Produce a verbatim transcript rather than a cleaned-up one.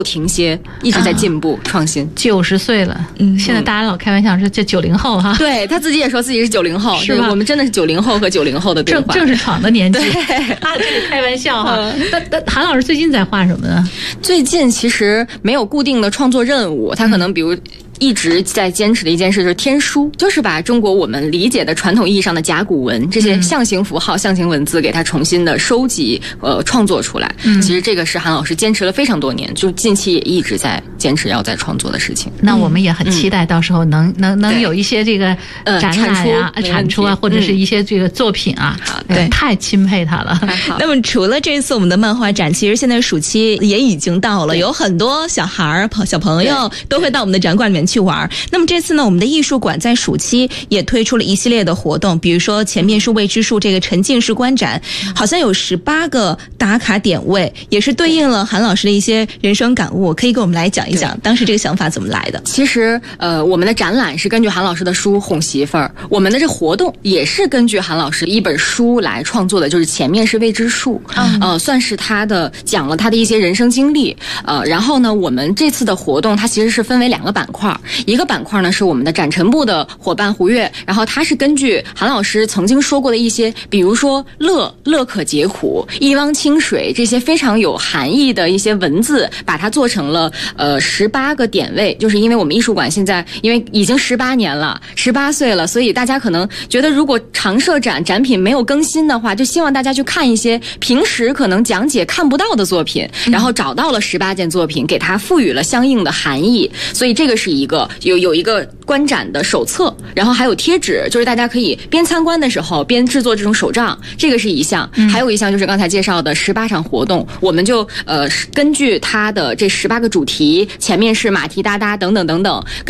停歇，一直在进步、啊、创新。 九十岁了，嗯，现在大家老开玩笑说这九零后哈， 对他自己也说自己是九零后， 是吧？ 我们真的是九零后和九零后的对话， 正正是闯的年纪。 他这里开玩笑哈。那那韩老师最近在画什么呢？ 最近其实没有固定的创作任务，他可能比如。嗯一直在坚持的一件事就是天书，就是把中国我们理解的传统意义上的甲骨文这些象形符号、嗯、象形文字给它重新的收集呃创作出来、嗯、其实这个是韩老师坚持了非常多年，就近期也一直在坚持要在创作的事情。 那我们也很期待到时候能、嗯、能能有一些这个展览啊、呃、产出啊，或者是一些这个作品啊、嗯、对，太钦佩他了。 那么除了这次我们的漫画展，其实现在暑期也已经到了，有很多小孩儿小朋友都会到我们的展馆里面去玩。那么这次呢，我们的艺术馆在暑期也推出了一系列的活动，比如说前面是未知数这个沉浸式观展，好像有十八个打卡点位，也是对应了韩老师的一些人生感悟，可以给我们来讲一讲当时这个想法怎么来的。 其实呃，我们的展览是根据韩老师的书《哄媳妇儿》，我们的这活动也是根据韩老师一本书来创作的，就是前面是未知数、嗯、呃，算是他的讲了他的一些人生经历。呃，然后呢，我们这次的活动它其实是分为两个板块，一个板块呢是我们的展陈部的伙伴胡月，然后他是根据韩老师曾经说过的一些，比如说乐乐可解苦、一汪清水这些非常有含义的一些文字，把它做成了呃十八个点位。就是因为我们艺术馆现在因为已经十八年了，十八岁了，所以大家可能觉得如果常设展展品没有更新的话，就希望大家去看一些平时可能讲解看不到的作品，然后找到了十八件作品，给它赋予了相应的含义。所以这个是一个有有一个观展的手册，然后还有贴纸，就是大家可以边参观的时候边制作这种手账，这个是一项、嗯、还有一项就是刚才介绍的十八场活动，我们就呃根据它的这十八个主题，前面是马蹄哒哒等等等等，